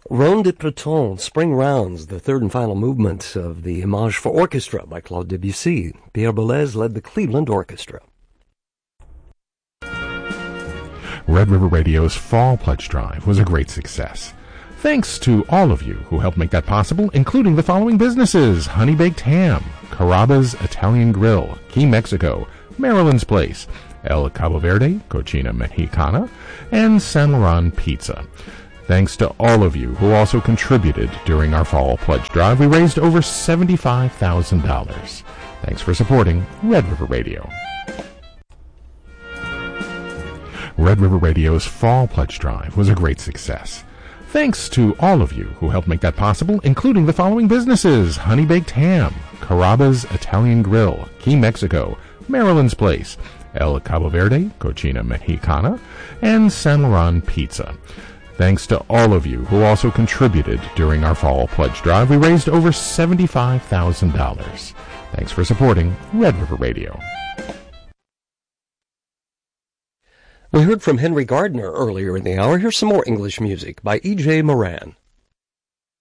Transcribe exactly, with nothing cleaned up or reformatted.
Ronde de Printemps, Spring Rounds, the third and final movement of the Image for Orchestra by Claude Debussy. Pierre Boulez led the Cleveland Orchestra. Red River Radio's Fall Pledge Drive was a great success. Thanks to all of you who helped make that possible, including the following businesses: Honey Baked Ham, Carrabba's Italian Grill, Key Mexico, Maryland's Place, El Cabo Verde, Cocina Mexicana, and San Laurent Pizza. Thanks to all of you who also contributed during our Fall Pledge Drive. We raised over seventy-five thousand dollars. Thanks for supporting Red River Radio. Red River Radio's Fall Pledge Drive was a great success. Thanks to all of you who helped make that possible, including the following businesses: Honey Baked Ham, Carrabba's Italian Grill, Key Mexico, Maryland's Place, El Cabo Verde, Cocina Mexicana, and San Laurent Pizza. Thanks to all of you who also contributed during our Fall Pledge Drive. We raised over seventy-five thousand dollars. Thanks for supporting Red River Radio. We heard from Henry Gardner earlier in the hour. Here's some more English music by E J Moran.